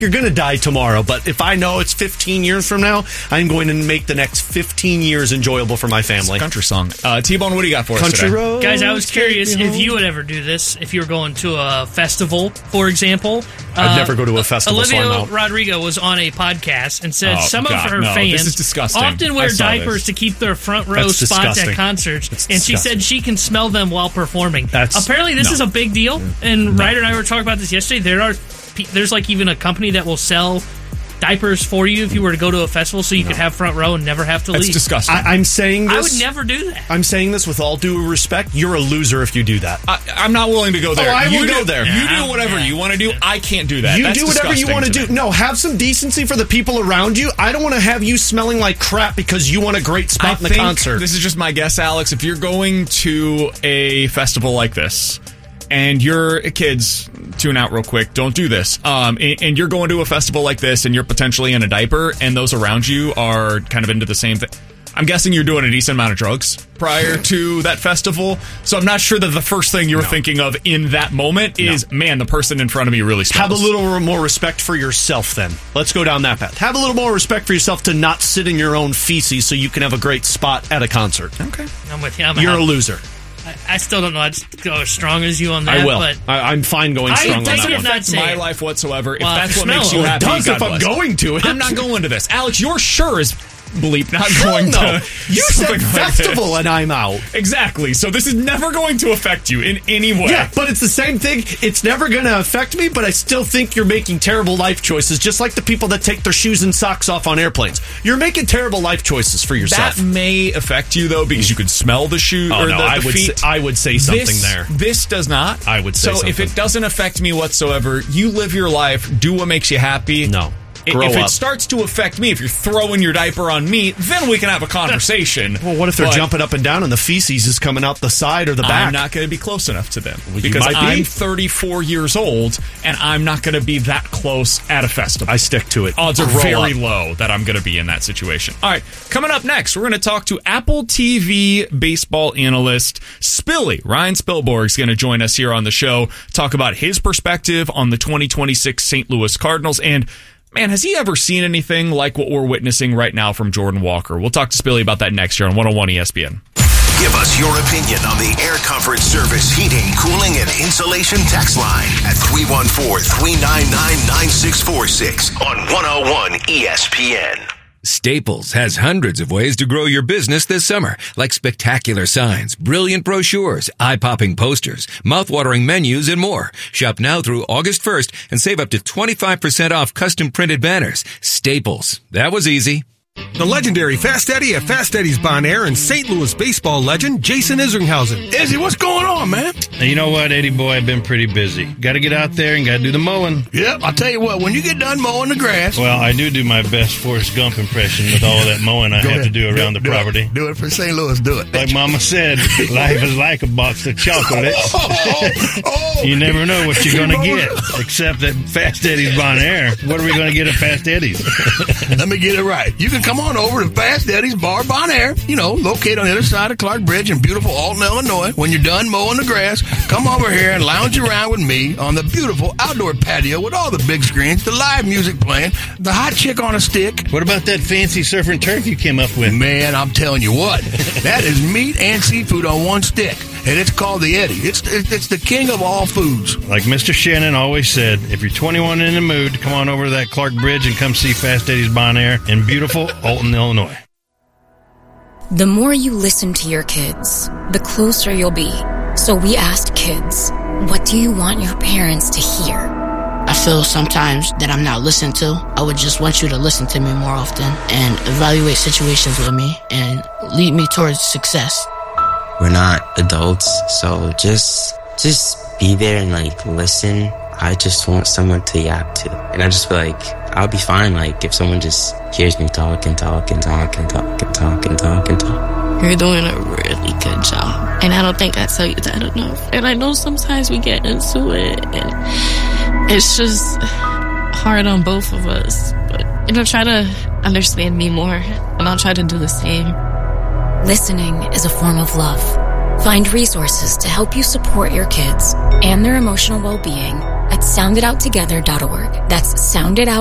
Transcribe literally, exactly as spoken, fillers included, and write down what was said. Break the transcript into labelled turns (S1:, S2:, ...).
S1: you're going to die tomorrow, but if I know it's fifteen years from now, I'm going to make the next fifteen years enjoyable for my family.
S2: It's a country song. Uh, T-Bone, what do you got for
S1: country
S2: us today?
S1: Road,
S3: guys, I was curious if you would ever do this, if you were going to a festival, for example.
S1: I'd
S3: uh,
S1: never go to a festival,
S3: Olivia
S1: so I'm out.
S3: Rodrigo was on a podcast and said
S2: Oh,
S3: some
S2: God,
S3: of her
S2: no,
S3: fans
S2: this is disgusting.
S3: often
S2: I
S3: wear
S2: saw
S3: diapers
S2: this.
S3: to keep their front row
S1: That's
S3: spots
S1: disgusting.
S3: at concerts,
S1: That's
S3: and she
S1: disgusting.
S3: said she can smell them while performing.
S1: That's-
S3: Apparently, this
S1: no.
S3: is a big deal, and Ryder and I were talking about this yesterday. There are There's like even a company that will sell diapers for you if you were to go to a festival so you no. could have front row and never have to
S2: That's
S3: leave.
S2: That's disgusting.
S1: I, I'm saying this.
S3: I would never do that.
S1: I'm saying this with all due respect. You're a loser if you do that.
S2: I, I'm not willing to go there.
S1: Oh, I
S2: you
S1: will
S2: do,
S1: go there.
S2: You
S3: Yeah,
S2: do whatever
S3: yeah.
S2: you want to do. I can't do that.
S1: You
S2: That's
S1: do whatever you
S2: disgusting
S1: want to
S2: to
S1: do.
S2: me.
S1: No, have some decency for the people around you. I don't want to have you smelling like crap because you want a great spot
S2: I
S1: in the
S2: think,
S1: concert.
S2: This is just my guess, Alex. If you're going to a festival like this, and your kids, tune out real quick, don't do this. Um, and, and you're going to a festival like this, and you're potentially in a diaper, and those around you are kind of into the same thing. I'm guessing you're doing a decent amount of drugs prior to that festival, so I'm not sure that the first thing you're
S1: No.
S2: thinking of in that moment is,
S1: No.
S2: man, the person in front of me really smells.
S1: Have a little more respect for yourself then. Let's go down that path. Have a little more respect for yourself to not sit in your own feces so you can have a great spot at a concert.
S2: Okay.
S3: I'm with you. I'm
S1: You're
S3: out.
S1: a loser.
S3: I, I still don't know. I'd go as strong as you on that.
S1: I will.
S3: But
S1: I, I'm fine going
S3: I
S1: strong on
S3: think
S1: that
S3: it
S1: one.
S3: not
S2: Affect
S3: say
S2: my
S3: it.
S2: life whatsoever.
S3: Well,
S2: if that's
S3: if
S2: what
S3: you
S2: makes
S3: smell
S2: you
S3: it,
S2: happy,
S1: It does
S2: God
S1: if I'm
S2: bless.
S1: going to it.
S2: I'm not going to this. Alex, you're sure as bleep not
S1: Hell
S2: going
S1: no.
S2: to.
S1: You
S2: something
S1: said
S2: like this.
S1: festival and I'm out.
S2: Exactly. So this is never going to affect you in any way.
S1: Yeah, but it's the same thing. It's never going to affect me, but I still think you're making terrible life choices, just like the people that take their shoes and socks off on airplanes. You're making terrible life choices for yourself.
S2: That may affect you, though, because you could smell the shoe
S1: Oh,
S2: or
S1: no,
S2: the,
S1: I
S2: the
S1: would
S2: feet.
S1: say, I would say something
S2: this,
S1: there.
S2: This does not.
S1: I would say
S2: so. If
S1: something.
S2: it doesn't affect me whatsoever, you live your life. Do what makes you happy.
S1: No.
S2: I-
S1: Grow
S2: if
S1: up.
S2: it starts to affect me, if you're throwing your diaper on me, then we can have a conversation.
S1: Well, what if they're
S2: But
S1: jumping up and down and the feces is coming out the side or the back?
S2: I'm not going to be close enough to them
S1: you
S2: because
S1: might be.
S2: I'm thirty-four years old and I'm not going to be that close at a festival.
S1: I stick to it.
S2: Odds are
S1: Grow
S2: very
S1: up.
S2: low that I'm going to be in that situation. All right, coming up next, we're going to talk to Apple T V baseball analyst Spilly. Ryan Spilborg is going to join us here on the show, talk about his perspective on the twenty twenty-six Saint Louis Cardinals. And, man, has he ever seen anything like what we're witnessing right now from Jordan Walker? We'll talk to Spilly about that next year on one oh one E S P N.
S4: Give us your opinion on the Air Comfort Service heating, cooling, and insulation text line at three one four, three nine nine, nine six four six on one oh one E S P N.
S5: Staples has hundreds of ways to grow your business this summer, like spectacular signs, brilliant brochures, eye-popping posters, mouth-watering menus, and more. Shop now through August first and save up to twenty-five percent off custom printed banners. Staples. That was easy.
S6: The legendary Fast Eddie at Fast Eddie's Bon Air and Saint Louis baseball legend Jason Isringhausen.
S7: Izzy, what's going on, man?
S8: Now, you know what, Eddie boy, I've been pretty busy. Got to get out there and got to do the mowing.
S7: Yep, I'll tell you what, when you get done mowing the grass...
S8: Well, I do do my best Forrest Gump impression with all that mowing I
S7: Go
S8: have
S7: ahead.
S8: to do around
S7: do,
S8: the
S7: do
S8: property.
S7: It. Do it for Saint Louis, do it.
S8: Like Mama said, life is like a box of chocolates.
S7: Oh, oh.
S8: You never know what you're going to get, except at Fast Eddie's Bon Air. What are we going to get at Fast Eddie's?
S7: Let me get it right. You can come on over to Fast Eddie's Bar Bon Air, you know, located on the other side of Clark Bridge in beautiful Alton, Illinois. When you're done mowing the grass, come over here and lounge around with me on the beautiful outdoor patio with all the big screens, the live music playing, the hot chick on a stick.
S8: What about that fancy surf and turf you came up with?
S7: Man, I'm telling you what, that is meat and seafood on one stick, and it's called the Eddie. It's it's the king of all foods.
S8: Like Mister Shannon always said, if you're twenty-one and in the mood, come on over to that Clark Bridge and come see Fast Eddie's Bon Air in beautiful Alton, Illinois.
S9: The more you listen to your kids, the closer you'll be. So we asked kids, what do you want your parents to hear?
S10: I feel sometimes that I'm not listened to. I would just want you to listen to me more often and evaluate situations with me and lead me towards success.
S11: We're not adults, so just just be there and like listen. I just want someone to yap to. And I just feel like I'll be fine like if someone just hears me talk and talk and talk and talk and talk and talk and talk.
S10: You're doing a really good job. And I don't think I tell you that enough. And I know sometimes we get into it and it's just hard on both of us. But, you know, try to understand me more and I'll try to do the same.
S9: Listening is a form of love. Find resources to help you support your kids and their emotional well-being at sound it out together dot org. That's sound it out